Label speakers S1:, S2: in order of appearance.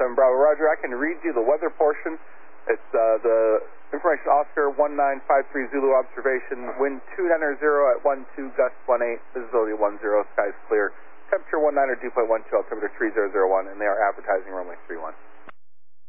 S1: 7 Bravo, Roger. I can read you the weather portion. It's the information Oscar 1953 Zulu observation. Wind 290 at 12, gust 18, visibility 10, skies clear. Temperature 19 or dew point 12, altimeter 3001, and they are advertising runway 31.